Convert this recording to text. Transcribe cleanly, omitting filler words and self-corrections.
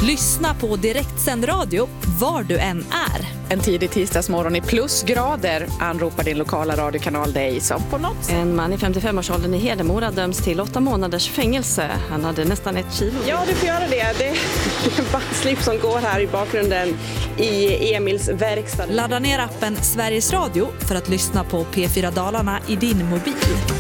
Lyssna på direktsänd radio var du än är. En tidig tisdagsmorgon i plusgrader anropar din lokala radiokanal dig som på något sätt. En man i 55-årsåldern i Hedemora döms till 8 månaders fängelse. Han hade nästan 1 kilo. Ja, du får göra det. Det är en bandslip som går här i bakgrunden i Emils verkstad. Ladda ner appen Sveriges Radio för att lyssna på P4 Dalarna i din mobil.